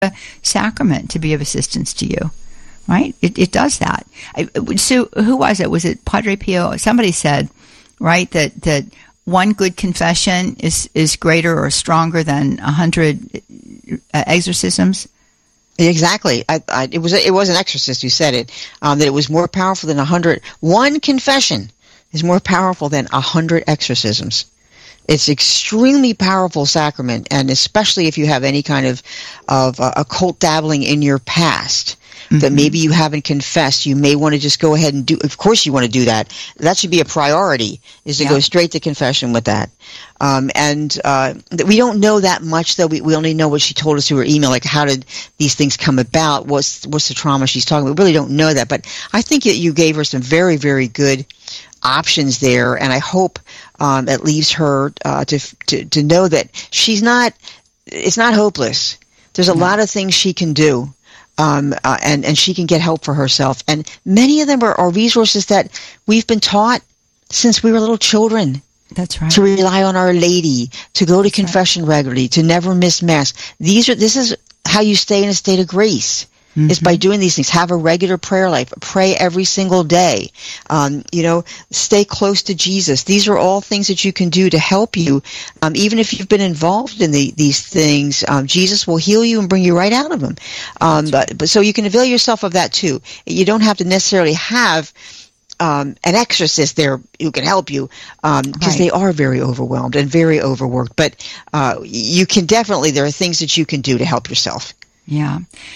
sacrament to be of assistance to you, right? It does that. So who was it? Was it Padre Pio? Somebody said, right, that one good confession is greater or stronger than 100 exorcisms. Exactly. It was an exorcist who said it, that it was more powerful than 100. One confession is more powerful than 100 exorcisms. It's extremely powerful sacrament, and especially if you have any kind of occult dabbling in your past that maybe you haven't confessed, you may want to just go ahead and do. Of course, you want to do that. That should be a priority, is to go straight to confession with that. And we don't know that much, though. We only know what she told us through her email, like how did these things come about? What's the trauma she's talking about? We really don't know that, but I think that you gave her some very, very good options there, and I hope it leaves her to know that it's not hopeless. There's a lot of things she can do. And she can get help for herself. And many of them are resources that we've been taught since we were little children. That's right. To rely on Our Lady, to go to confession regularly, to never miss Mass. This is how you stay in a state of grace. Is by doing these things. Have a regular prayer life. Pray every single day. Stay close to Jesus. These are all things that you can do to help you. Even if you've been involved in these things, Jesus will heal you and bring you right out of them. But so you can avail yourself of that too. You don't have to necessarily have an exorcist there who can help you, because they are very overwhelmed and very overworked. But you can definitely, there are things that you can do to help yourself. Yeah.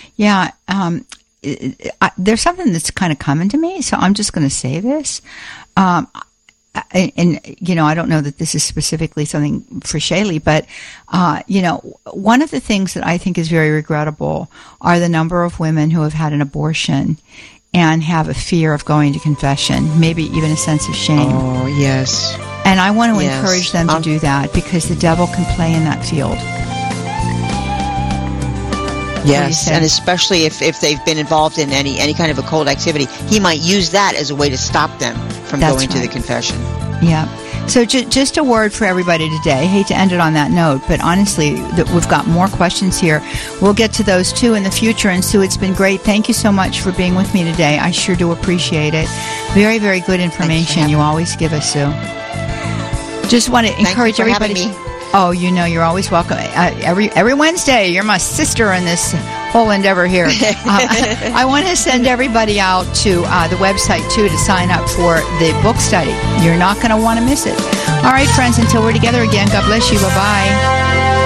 There's something that's kind of coming to me, so I'm just going to say this. And I don't know that this is specifically something for Shaylee, but, one of the things that I think is very regrettable are the number of women who have had an abortion and have a fear of going to confession, maybe even a sense of shame. Oh, yes. And I want to encourage them to do that, because the devil can play in that field. Yes, and especially if they've been involved in any kind of occult activity, he might use that as a way to stop them from going to the confession. Yeah. So just a word for everybody today. I hate to end it on that note, but honestly, we've got more questions here. We'll get to those too in the future. And Sue, it's been great. Thank you so much for being with me today. I sure do appreciate it. Very, very good information you always give us, Sue. Just want to encourage everybody. Oh, you're always welcome. Every Wednesday, you're my sister in this whole endeavor here. I want to send everybody out to the website, too, to sign up for the book study. You're not going to want to miss it. All right, friends, until we're together again, God bless you. Bye-bye.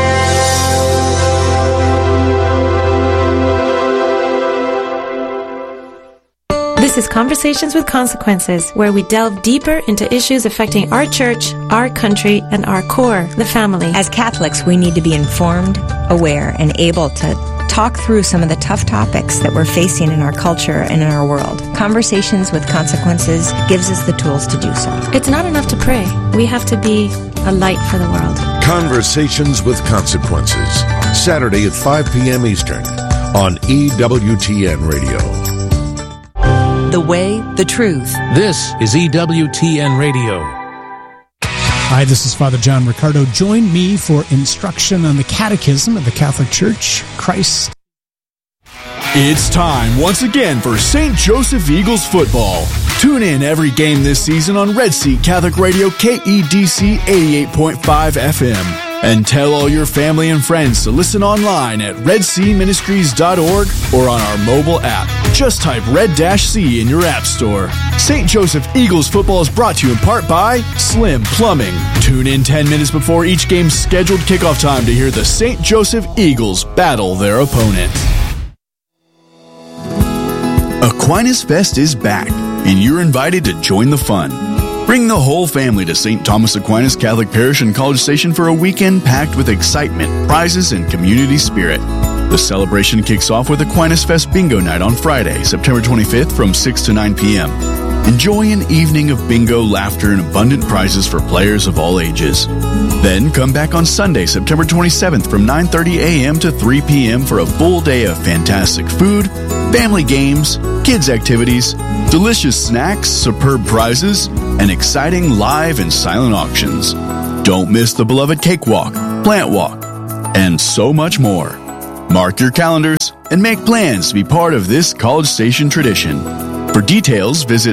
This is Conversations with Consequences, where we delve deeper into issues affecting our church, our country, and our core, the family. As Catholics, we need to be informed, aware, and able to talk through some of the tough topics that we're facing in our culture and in our world. Conversations with Consequences gives us the tools to do so. It's not enough to pray. We have to be a light for the world. Conversations with Consequences, Saturday at 5 p.m. Eastern on EWTN Radio. The way, the truth. This is EWTN Radio. Hi, this is Father John Riccardo. Join me for instruction on the Catechism of the Catholic Church, Christ. It's time once again for St. Joseph Eagles football. Tune in every game this season on Red Sea Catholic Radio KEDC 88.5 FM. And tell all your family and friends to listen online at redseaministries.org or on our mobile app. Just type Red-C in your app store. St. Joseph Eagles football is brought to you in part by Slim Plumbing. Tune in 10 minutes before each game's scheduled kickoff time to hear the St. Joseph Eagles battle their opponent. Aquinas Fest is back, and you're invited to join the fun. Bring the whole family to St. Thomas Aquinas Catholic Parish in College Station for a weekend packed with excitement, prizes, and community spirit. The celebration kicks off with Aquinas Fest Bingo Night on Friday, September 25th from 6 to 9 p.m. Enjoy an evening of bingo, laughter, and abundant prizes for players of all ages. Then come back on Sunday, September 27th from 9:30 a.m. to 3 p.m. for a full day of fantastic food, family games, kids activities, delicious snacks, superb prizes, and exciting live and silent auctions. Don't miss the beloved cakewalk, plant walk, and so much more. Mark your calendars and make plans to be part of this College Station tradition. For details, visit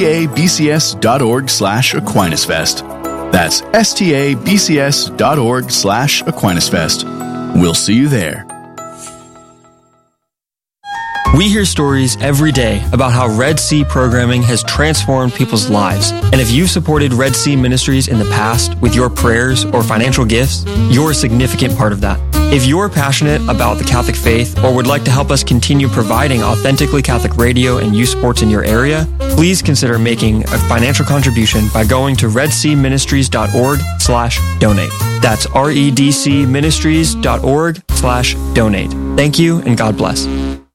stabcs.org/AquinasFest. That's stabcs.org/AquinasFest. We'll see you there. We hear stories every day about how Red Sea programming has transformed people's lives. And if you've supported Red Sea Ministries in the past with your prayers or financial gifts, you're a significant part of that. If you're passionate about the Catholic faith or would like to help us continue providing authentically Catholic radio and youth sports in your area, please consider making a financial contribution by going to redseaministries.org/donate. That's redcministries.org/donate. Thank you and God bless.